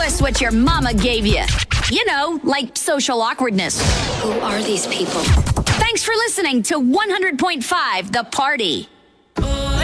guess what your mama gave you. You know, like social awkwardness. Who are these people? Thanks for listening to 100.5 The Party.